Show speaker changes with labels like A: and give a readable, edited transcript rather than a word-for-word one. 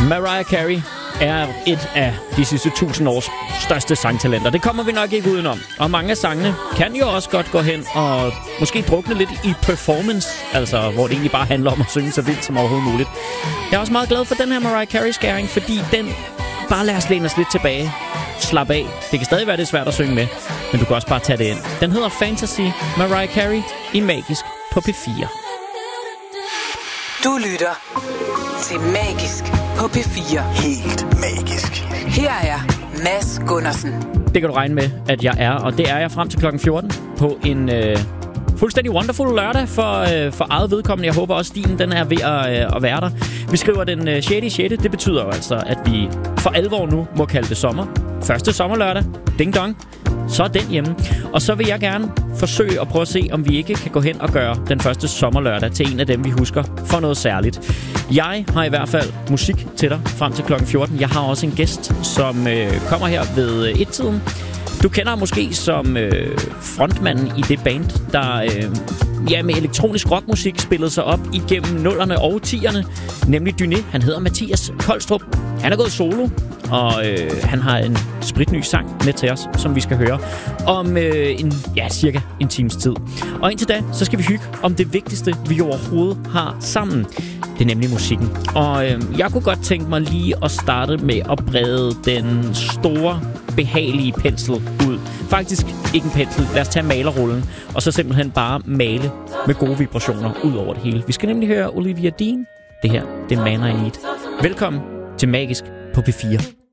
A: Mariah Carey er et af de sidste 1000 års største sangtalenter. Det kommer vi nok ikke udenom. Og mange af sangene kan jo også godt gå hen og måske drukne lidt i performance, altså hvor det egentlig bare handler om at synge så vildt som overhovedet muligt. Jeg er også meget glad for den her Mariah Carey-skæring, fordi den bare lader os læne os lidt tilbage. Slap af. Det kan stadig være det svært at synge med, men du kan også bare tage det ind. Den hedder Fantasy, Mariah Carey i Magisk på P4.
B: Du lytter til Magisk på P4.
C: Helt magisk.
B: Her er Mads Gundersen.
A: Det kan du regne med, at jeg er, og det er jeg frem til klokken 14 på en fuldstændig wonderful lørdag for eget vedkommende. Jeg håber også, din den er ved at være der. Vi skriver den 6.6. Det betyder jo altså, at vi for alvor nu må kalde det sommer. Første sommerlørdag. Ding dong. Så er den hjemme. Og så vil jeg gerne forsøge at prøve at se, om vi ikke kan gå hen og gøre den første sommerlørdag til en af dem, vi husker for noget særligt. Jeg har i hvert fald musik til dig frem til klokken 14. Jeg har også en gæst, som kommer her ved 1-tiden. Du kender ham måske som frontmanden i det band, der med elektronisk rockmusik spillede sig op igennem 0'erne og 10'erne, nemlig Dyné. Han hedder Mathias Kolstrup. Han er gået solo, og han har en spritny sang med til os, som vi skal høre om cirka en times tid. Og indtil da, så skal vi hygge om det vigtigste, vi overhovedet har sammen. Det er nemlig musikken. Og jeg kunne godt tænke mig lige at starte med at brede den store, behagelige pensel ud. Faktisk ikke en pensel. Lad os tage malerrullen, og så simpelthen bare male med gode vibrationer ud over det hele. Vi skal nemlig høre Olivia Dean. Det her, det er Man I Need. Velkommen til Magisk på P4.